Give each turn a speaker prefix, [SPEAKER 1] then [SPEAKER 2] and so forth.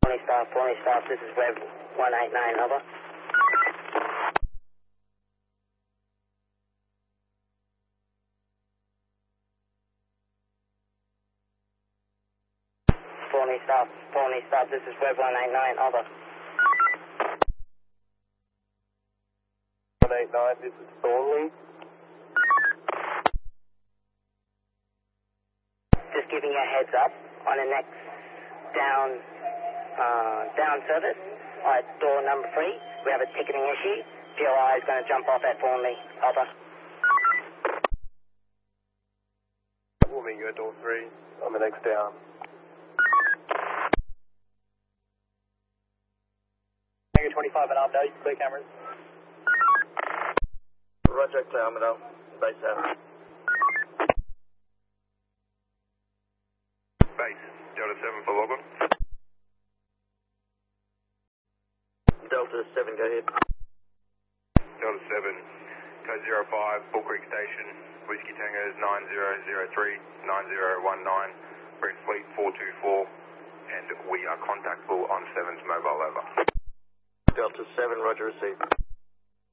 [SPEAKER 1] Pony staff, this is Web 189, over. Pony staff, this is Web 189, over.
[SPEAKER 2] 189, this is Thornley.
[SPEAKER 1] Just giving you a heads up on the next down service at door number 3. We have a ticketing issue. GOI is going to jump off at Thornley, over.
[SPEAKER 2] We'll meet you at door 3 on the next down. Tango 25 and Armadale, clear cameras.
[SPEAKER 3] Roger, clear Armadale, base out.
[SPEAKER 4] Base, Delta 7 for logon.
[SPEAKER 3] Delta 7, go ahead.
[SPEAKER 4] Delta 7, code 05, Bull Creek Station, Whiskey Tango is 9003, 9019, Brent Fleet 424, and we are contactable on 7's mobile, over.
[SPEAKER 3] Delta 7, roger, received.